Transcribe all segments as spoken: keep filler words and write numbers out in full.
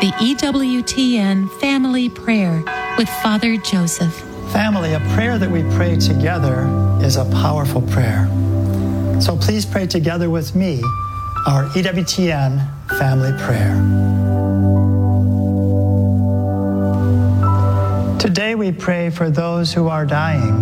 the E W T N Family Prayer with Father Joseph. Family, a prayer that we pray together is a powerful prayer. So please pray together with me our E W T N Family Prayer. Today we pray for those who are dying.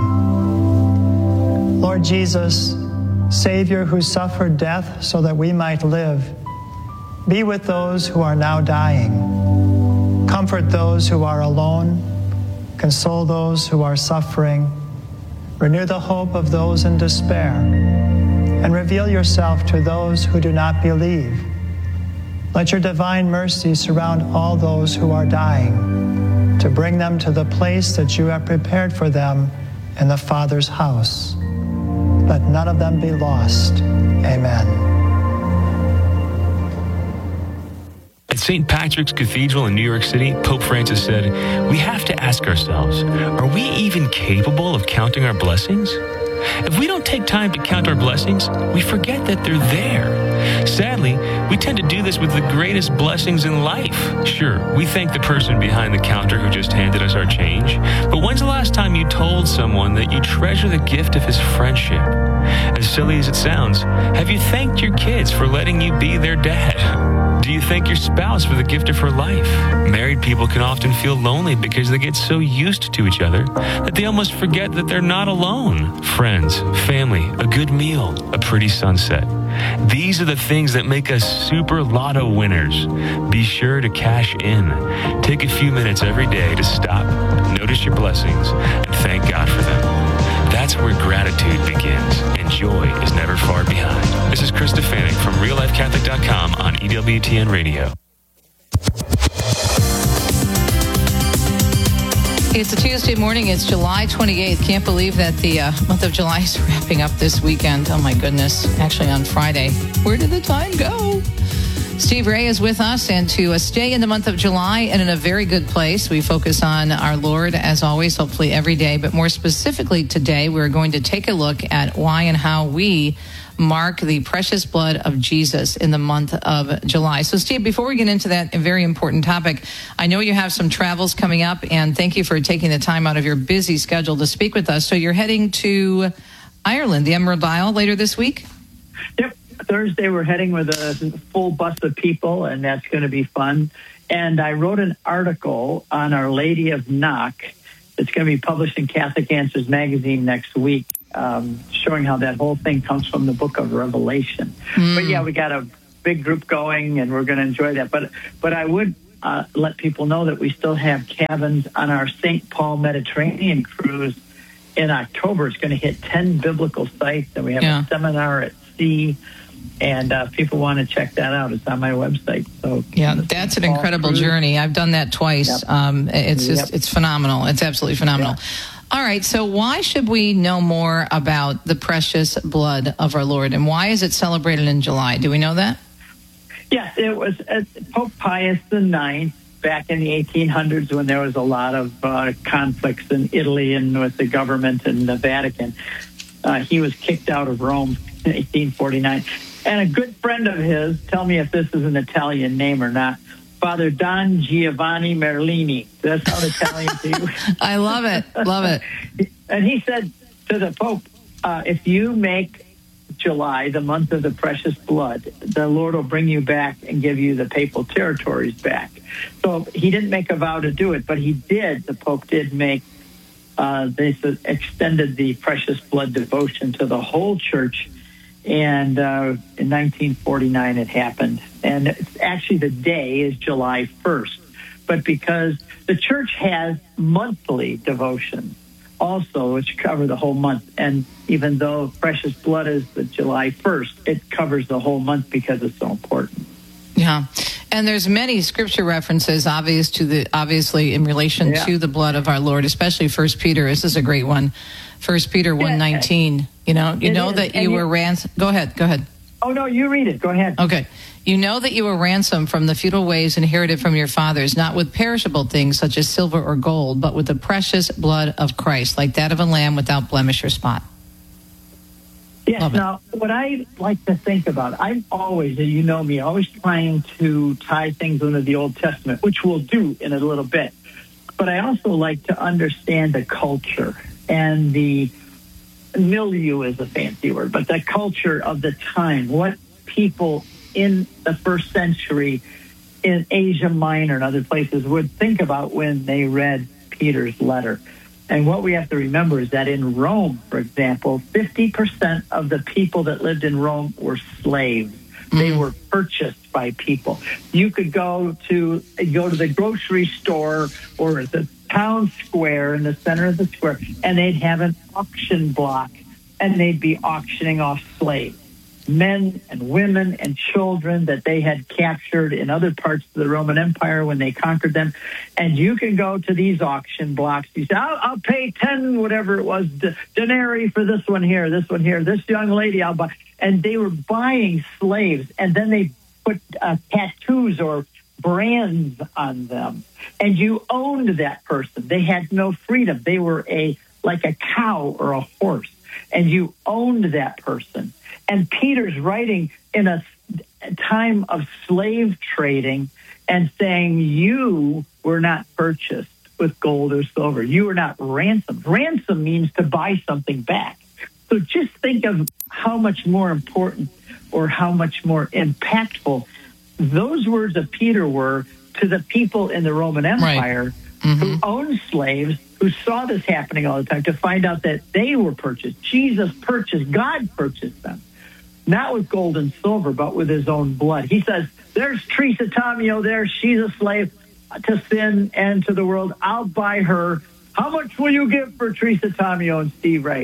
Lord Jesus, Savior who suffered death so that we might live, be with those who are now dying. Comfort those who are alone. Console those who are suffering. Renew the hope of those in despair. And reveal yourself to those who do not believe. Let your divine mercy surround all those who are dying, to bring them to the place that you have prepared for them in the Father's house. Let none of them be lost. Amen. At Saint Patrick's Cathedral in New York City, Pope Francis said, "We have to ask ourselves, are we even capable of counting our blessings? If we don't take time to count our blessings, we forget that they're there. Sadly, we tend to do this with the greatest blessings in life. Sure, we thank the person behind the counter who just handed us our change, but when's the last time you told someone that you treasure the gift of his friendship? As silly as it sounds, have you thanked your kids for letting you be their dad? Do you thank your spouse for the gift of her life? Married people can often feel lonely because they get so used to each other that they almost forget that they're not alone. Friends, family, a good meal, a pretty sunset. These are the things that make us super lotto winners. Be sure to cash in. Take a few minutes every day to stop, notice your blessings, and thank God for them. That's where gratitude begins, and joy is never far behind. This is Chris Stefanik from real life catholic dot com on E W T N Radio. It's a Tuesday morning. It's July twenty-eighth. Can't believe that the uh, month of July is wrapping up this weekend. Oh, my goodness. Actually, on Friday. Where did the time go? Steve Ray is with us, and to uh, stay in the month of July and in a very good place, we focus on our Lord, as always, hopefully every day. But more specifically today, we're going to take a look at why and how we mark the precious blood of Jesus in the month of July. So, Steve, before we get into that very important topic, I know you have some travels coming up, and thank you for taking the time out of your busy schedule to speak with us. So you're heading to Ireland, the Emerald Isle, later this week? Yep. Thursday, we're heading with a full bus of people, and that's going to be fun. And I wrote an article on Our Lady of Knock that's going to be published in Catholic Answers magazine next week, um, showing how that whole thing comes from the book of Revelation. Mm. But, yeah, we got a big group going, and we're going to enjoy that. But, but I would uh, let people know that we still have cabins on our Saint Paul Mediterranean cruise in October. It's going to hit ten biblical sites, and we have yeah. a seminar at sea. And uh, people want to check that out. It's on my website. So yeah, that's an incredible cruise. journey. I've done that twice. Yep. Um, it's just yep. it's phenomenal. It's absolutely phenomenal. Yep. All right. So why should we know more about the precious blood of our Lord, and why is it celebrated in July? Do we know that? Yes, it was uh, Pope Pius the Ninth back in the eighteen hundreds when there was a lot of uh, conflicts in Italy and with the government and the Vatican. Uh, he was kicked out of Rome in eighteen forty-nine. And a good friend of his, tell me if this is an Italian name or not, Father Don Giovanni Merlini. Does that sound Italian to you? I love it. Love it. And he said to the Pope, uh, if you make July the month of the precious blood, the Lord will bring you back and give you the papal territories back. So he didn't make a vow to do it, but he did. The Pope did make, uh, they extended the precious blood devotion to the whole church. And uh, in nineteen forty-nine, it happened. And it's actually the day is July first. But because the church has monthly devotions also, which cover the whole month. And even though precious blood is the July first, it covers the whole month because it's so important. Yeah. And there's many scripture references, obvious to the obviously in relation yeah. to the blood of our Lord, especially First Peter. This is a great one. First Peter one nineteen. You know, you it know is. that and you you, were ransomed. Go ahead. Go ahead. Oh, no, you read it. Go ahead. Okay. You know that you were ransomed from the futile ways inherited from your fathers, not with perishable things such as silver or gold, but with the precious blood of Christ, like that of a lamb without blemish or spot. Yes, Love it. now, what I like to think about, I'm always, and you know me, always trying to tie things into the Old Testament, which we'll do in a little bit. But I also like to understand the culture and the milieu is a fancy word, but the culture of the time, what people in the first century in Asia Minor and other places would think about when they read Peter's letter. And what we have to remember is that in Rome, for example, fifty percent of the people that lived in Rome were slaves. Mm. They were purchased by people. You could go to go to the grocery store or the town square in the center of the square, and they'd have an auction block, and they'd be auctioning off slaves. Men and women and children that they had captured in other parts of the Roman Empire when they conquered them. And you can go to these auction blocks. You say, I'll, I'll pay ten, whatever it was, denarii for this one here, this one here, this young lady I'll buy. And they were buying slaves, and then they put uh, tattoos or brands on them. And you owned that person. They had no freedom. They were a like a cow or a horse, and you owned that person. And Peter's writing in a time of slave trading and saying, you were not purchased with gold or silver. You were not ransomed. Ransom means to buy something back. So just think of how much more important or how much more impactful those words of Peter were to the people in the Roman Empire right. mm-hmm. who owned slaves, who saw this happening all the time, to find out that they were purchased. Jesus purchased, God purchased them. Not with gold and silver, but with his own blood. He says, there's Teresa Tomeo there. She's a slave to sin and to the world. I'll buy her. How much will you give for Teresa Tomeo and Steve Ray?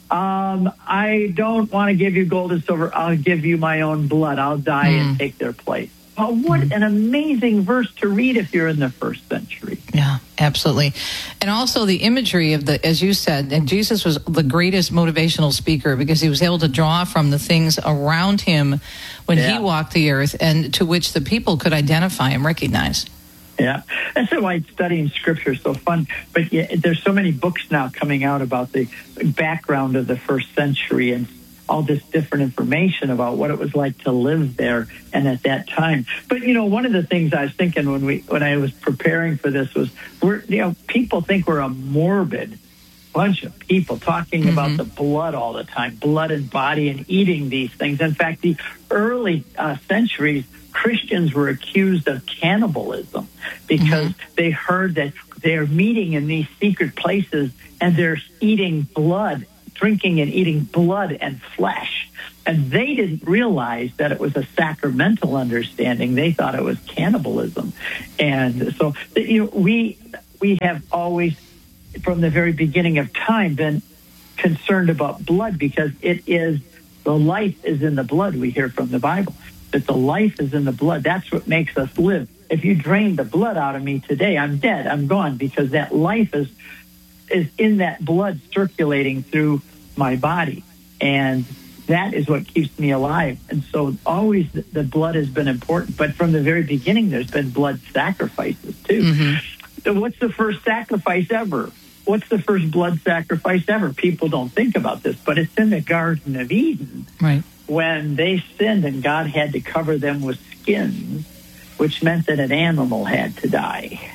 Um, I don't want to give you gold and silver. I'll give you my own blood. I'll die mm. and take their place. Oh, what mm. an amazing verse to read if you're in the first century. Yeah, absolutely. And also the imagery of the, as you said, and Jesus was the greatest motivational speaker because he was able to draw from the things around him when yeah. he walked the earth and to which the people could identify and recognize. Yeah, that's why studying Scripture is so fun. But yeah, there's so many books now coming out about the background of the first century and all this different information about what it was like to live there and at that time. But, you know, one of the things I was thinking when we when I was preparing for this was, we're you know, people think we're a morbid bunch of people talking mm-hmm. about the blood all the time, blood and body and eating these things. In fact, the early uh, centuries, Christians were accused of cannibalism because mm-hmm. they heard that they're meeting in these secret places and they're eating blood, drinking and eating blood and flesh. And they didn't realize that it was a sacramental understanding. They thought it was cannibalism. And so, you know, we we have always, from the very beginning of time, been concerned about blood because it is, the life is in the blood, we hear from the Bible. That the life is in the blood. That's what makes us live. If you drain the blood out of me today, I'm dead. I'm gone because that life is is in that blood circulating through my body. And that is what keeps me alive. And so always the, the blood has been important. But from the very beginning, there's been blood sacrifices too. Mm-hmm. So what's the first sacrifice ever? What's the first blood sacrifice ever? People don't think about this, but it's in the Garden of Eden. Right. When they sinned and God had to cover them with skins, which meant that an animal had to die.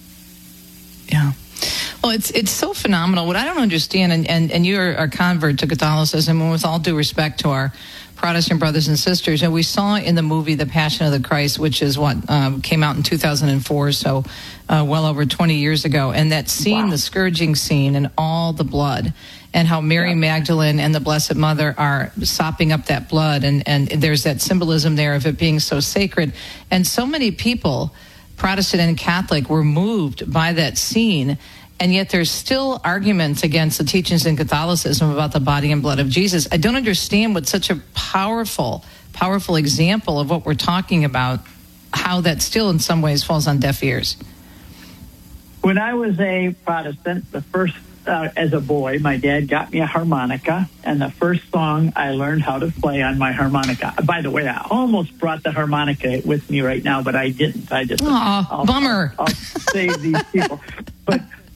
Yeah. Well, it's it's so phenomenal. What I don't understand, and, and, and you're a convert to Catholicism, and with all due respect to our Protestant brothers and sisters, and we saw in the movie The Passion of the Christ, which is what um, came out in two thousand four, so uh, well over twenty years ago, and that scene, wow. the scourging scene, and all the blood, and how Mary yeah. Magdalene and the Blessed Mother are sopping up that blood, and, and there's that symbolism there of it being so sacred. And so many people, Protestant and Catholic, were moved by that scene, and yet there's still arguments against the teachings in Catholicism about the body and blood of Jesus. I don't understand what such a powerful, powerful example of what we're talking about, how that still in some ways falls on deaf ears. When I was a Protestant, the first Uh, as a boy, my dad got me a harmonica, and the first song I learned how to play on my harmonica. By the way, I almost brought the harmonica with me right now, but I didn't. I just, Aww, I'll, bummer. I'll, I'll save these people. But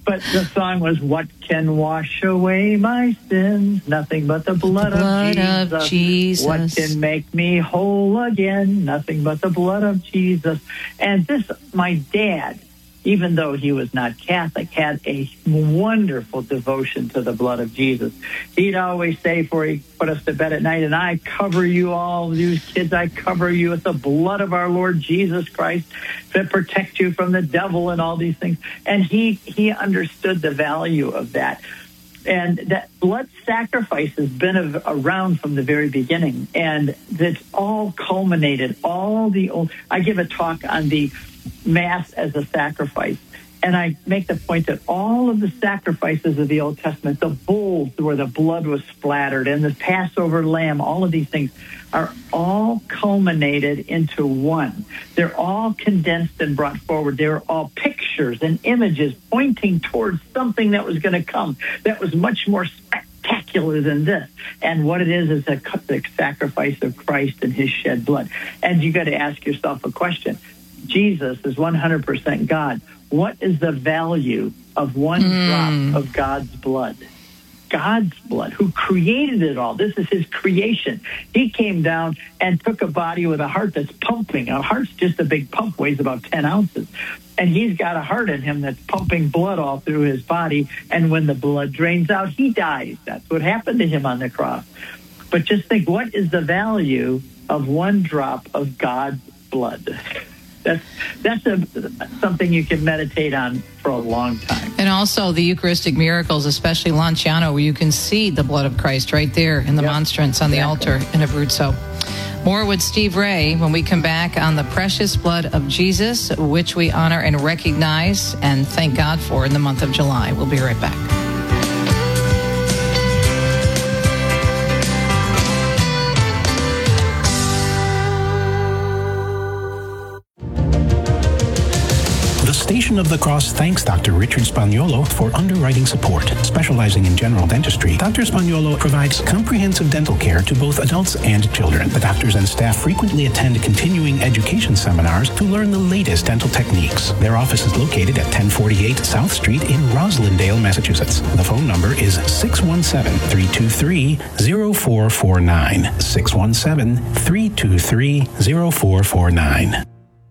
But the song was, what can wash away my sins? Nothing but the blood, the blood of, Jesus. of Jesus. What can make me whole again? Nothing but the blood of Jesus. And this, my dad, even though he was not Catholic, had a wonderful devotion to the blood of Jesus. He'd always say before he put us to bed at night, and I cover you all, you kids, I cover you with the blood of our Lord Jesus Christ to protect you from the devil and all these things. And he, he understood the value of that. And that blood sacrifice has been around from the very beginning. And it's all culminated, all the old, I give a talk on the Mass as a sacrifice. And I make the point that all of the sacrifices of the Old Testament, the bulls where the blood was splattered and the Passover lamb, all of these things are all culminated into one. They're all condensed and brought forward. They're all pictures and images pointing towards something that was going to come that was much more spectacular than this. And what it is is a, the sacrifice of Christ and his shed blood. And you got to ask yourself a question. Jesus is one hundred percent God. What is the value of one mm. drop of God's blood? God's blood, who created it all. This is his creation. He came down and took a body with a heart that's pumping. A heart's just a big pump, weighs about ten ounces. And he's got a heart in him that's pumping blood all through his body. And when the blood drains out, he dies. That's what happened to him on the cross. But just think, what is the value of one drop of God's blood? That's that's a, something you can meditate on for a long time. And also the Eucharistic miracles, especially Lanciano, where you can see the blood of Christ right there in the yep. monstrance on the exactly. altar in Abruzzo. More with Steve Ray when we come back on the precious blood of Jesus, which we honor and recognize and thank God for in the month of July. We'll be right back. Station of the Cross thanks Doctor Richard Spagnuolo for underwriting support. Specializing in general dentistry, Doctor Spagnuolo provides comprehensive dental care to both adults and children. The doctors and staff frequently attend continuing education seminars to learn the latest dental techniques. Their office is located at ten forty-eight South Street in Roslindale, Massachusetts. The phone number is six one seven, three two three, zero four four nine. six one seven, three two three, zero four four nine.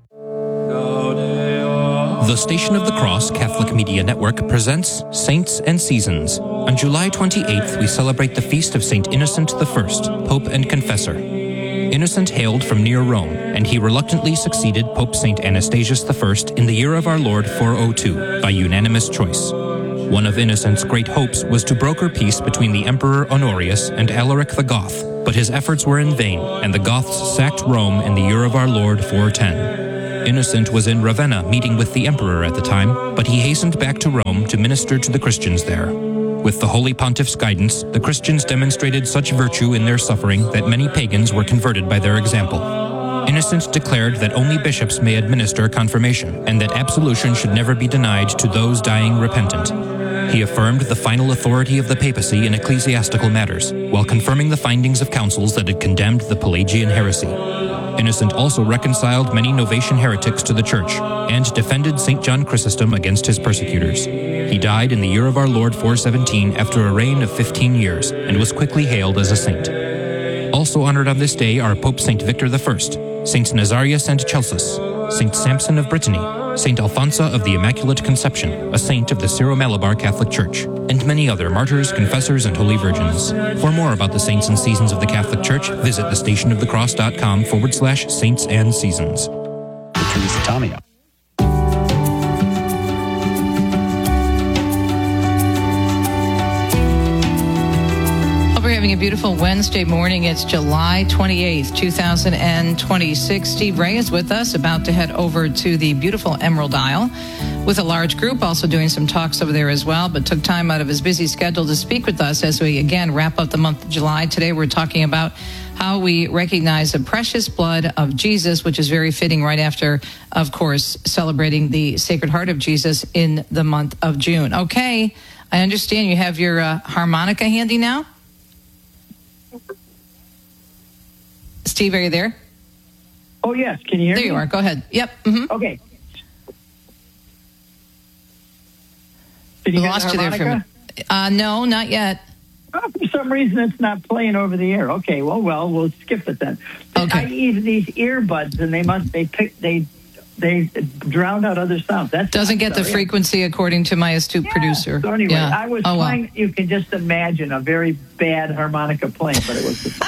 The Station of the Cross Catholic Media Network presents Saints and Seasons. On July twenty-eighth, we celebrate the feast of Saint Innocent the First, Pope and Confessor. Innocent hailed from near Rome, and he reluctantly succeeded Pope Saint Anastasius the First in the year of our Lord four oh two by unanimous choice. One of Innocent's great hopes was to broker peace between the Emperor Honorius and Alaric the Goth, but his efforts were in vain, and the Goths sacked Rome in the year of our Lord four ten. Innocent was in Ravenna meeting with the emperor at the time, but he hastened back to Rome to minister to the Christians there. With the Holy Pontiff's guidance, the Christians demonstrated such virtue in their suffering that many pagans were converted by their example. Innocent declared that only bishops may administer confirmation, and that absolution should never be denied to those dying repentant. He affirmed the final authority of the papacy in ecclesiastical matters, while confirming the findings of councils that had condemned the Pelagian heresy. Innocent also reconciled many Novatian heretics to the Church and defended Saint John Chrysostom against his persecutors. He died in the year of our Lord four seventeen after a reign of fifteen years and was quickly hailed as a saint. Also honored on this day are Pope Saint Victor the First, Saints Nazarius and Celsus, Saint Samson of Brittany, Saint Alphonsa of the Immaculate Conception, a saint of the Syro-Malabar Catholic Church, and many other martyrs, confessors, and holy virgins. For more about the saints and seasons of the Catholic Church, visit thestationofthecross.com forward slash saints and seasons. Teresa Tomeo. We're having a beautiful Wednesday morning. It's July twenty-eighth, twenty twenty-six. Steve Ray is with us, about to head over to the beautiful Emerald Isle with a large group, also doing some talks over there as well, but took time out of his busy schedule to speak with us as we, again, wrap up the month of July. Today we're talking about how we recognize the precious blood of Jesus, which is very fitting right after, of course, celebrating the Sacred Heart of Jesus in the month of June. Okay, I understand you have your uh, harmonica handy now? Steve, are you there? Oh, yes. Can you hear there me? There you are. Go ahead. Yep. Mm-hmm. Okay. Did you We get lost the you there for a harmonica? minute. Uh, no, not yet. Oh, for some reason, it's not playing over the air. Okay, well, well, we'll skip it then. Okay. I use these earbuds, and they must they pick they they drown out other sounds. That Doesn't get the sorry. frequency according to my astute Yeah. producer. So anyway, Yeah. I was oh, well. trying. You can just imagine a very bad harmonica playing, but it was.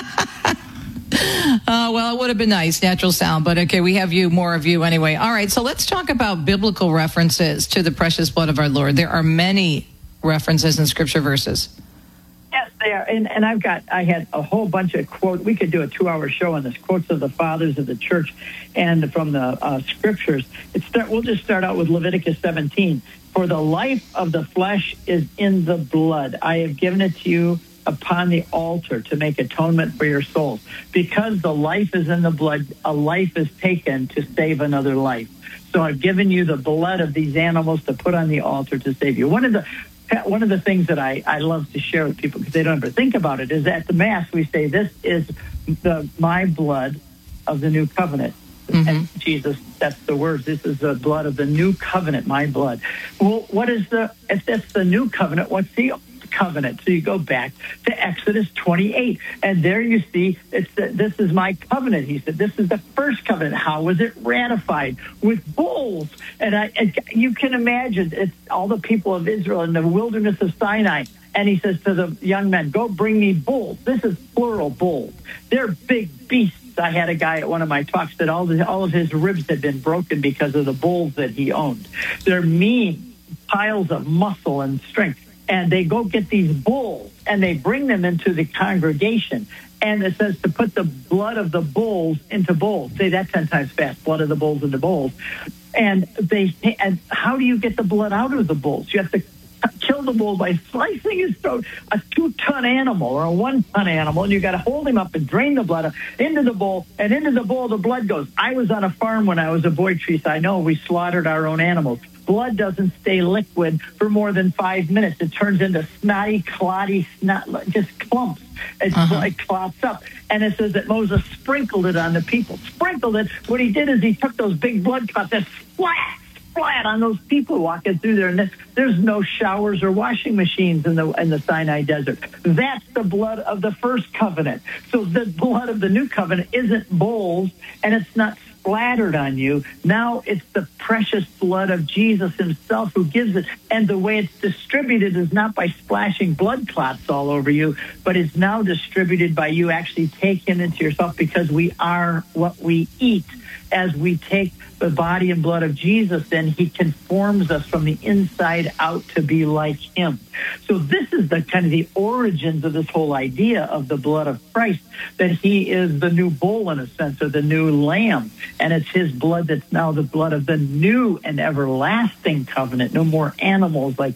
Uh, well, it would have been nice, natural sound, but okay, we have you, more of you anyway. All right, so let's talk about biblical references to the precious blood of our Lord. There are many references in scripture verses. Yes, they are. And, and I've got, I had a whole bunch of quotes. We could do a two-hour show on this, quotes of the fathers of the church and from the uh, scriptures. It's start, we'll just start out with Leviticus seventeen. For the life of the flesh is in the blood. I have given it to you upon the altar to make atonement for your souls. Because the life is in the blood, a life is taken to save another life. So I've given you the blood of these animals to put on the altar to save you. One of the One of the things that I, I love to share with people because they don't ever think about it is at the Mass we say, this is the my blood of the new covenant. Mm-hmm. And Jesus, that's the words. This is the blood of the new covenant, my blood. Well, what is the, if that's the new covenant, what's the covenant? So you go back to Exodus twenty-eight, and there you see, it's the, this is my covenant. He said, this is the first covenant. How was it ratified? With bulls. And I, and you can imagine, it's all the people of Israel in the wilderness of Sinai. And he says to the young men, go bring me bulls. This is plural bulls. They're big beasts. I had a guy at one of my talks that all, the, all of his ribs had been broken because of the bulls that he owned. They're mean piles of muscle and strength. And they go get these bulls, and they bring them into the congregation. And it says to put the blood of the bulls into bowls. Say that ten times fast, blood of the bulls into bowls. And they and how do you get the blood out of the bulls? You have to kill the bull by slicing his throat, a two-ton animal or a one-ton animal, and you got to hold him up and drain the blood into the bowl, and into the bowl the blood goes. I was on a farm when I was a boy, Teresa. I know we slaughtered our own animals. Blood doesn't stay liquid for more than five minutes. It turns into snotty, clotty, snot, just clumps. It's uh-huh. It clots up. And it says that Moses sprinkled it on the people. Sprinkled it. What he did is he took those big blood clots and splat, splat on those people walking through there. And there's no showers or washing machines in the in the Sinai desert. That's the blood of the first covenant. So the blood of the new covenant isn't bowls, and it's not splattered on you. Now it's the precious blood of Jesus himself who gives it. And the way it's distributed is not by splashing blood clots all over you, but it's now distributed by you actually taking it into yourself, because we are what we eat. As we take the body and blood of Jesus, then he conforms us from the inside out to be like him. So this is the kind of the origins of this whole idea of the blood of Christ, that he is the new bull in a sense, or the new lamb. And it's his blood that's now the blood of the new and everlasting covenant. No more animals like